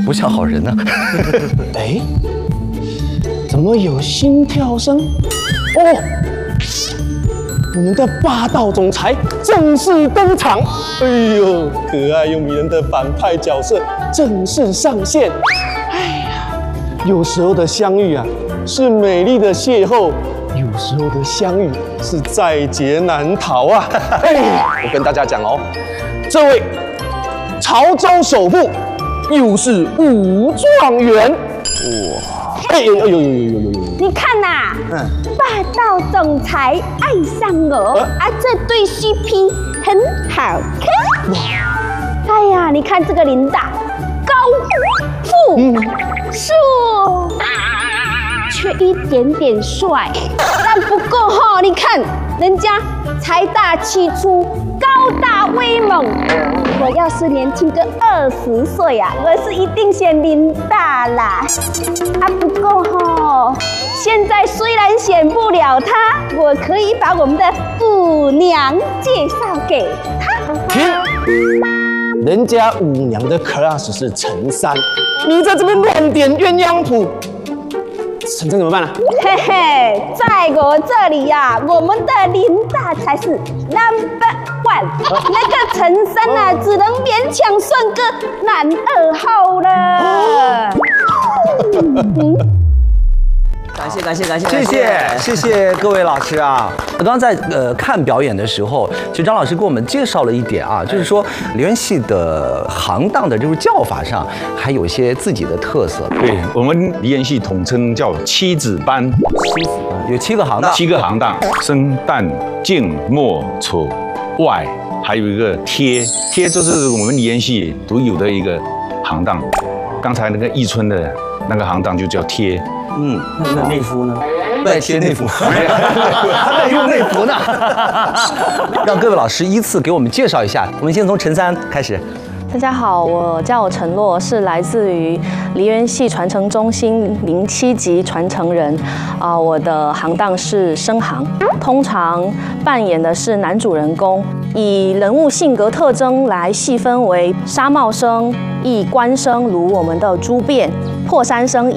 不像好人呢。 哎，怎么有心跳声？哦，我们的霸道总裁正式登场！哎呦，可爱又迷人的反派角色正式上线。哎呀，有时候的相遇啊，是美丽的邂逅。有时候的相遇是在劫难逃啊！我跟大家讲哦，这位潮州首富又是武状元，哇！哎呦！ 你看呐，霸道总裁爱上我啊，这对 CP 很好看。哇！哎呀，你看这个琳达，高富帅。却一点点帅，但不够哈！你看人家财大气粗，高大威猛。我要是年轻个20岁啊，我是一定选琳达啦。啊，不够哈！现在虽然选不了她，我可以把我们的舞娘介绍给她。 停！人家舞娘的 class 是陈三，你在这边乱点鸳鸯谱。陈真怎么办呢？ 嘿嘿，在我这里呀，我们的琳达才是 No.1，那个陈升啊，只能勉强算个男2号了。 谢谢各位老师啊！我刚刚在看表演的时候，其实张老师给我们介绍了一点啊，就是说梨园戏的行当的这种叫法上，还有一些自己的特色。 对，我们梨园戏统称叫七子班， 有7个行当 ，7个行当：生、旦、净、末、丑、外，还有一个贴。贴就是我们梨园戏独有的一个行当。刚才那个义春的那个行当就叫贴。 那内服呢？在贴内服，还在用内服呢。让各位老师依次给我们介绍一下。我们先从陈三开始。 大家好，我叫陈洛，是来自于梨园戏传承中心07级传承人。我的行当是生行，通常扮演的是男主人公，以人物性格特征来细分为纱帽生、役官生，如我们的朱变、破山生。